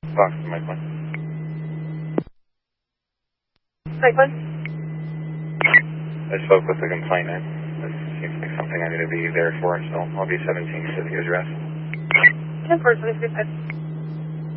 Fox, Mike 1. Mike 1. I spoke with the complainant. This seems like something I need to be there for, so I'll be 17 to the address. 10 4, 25.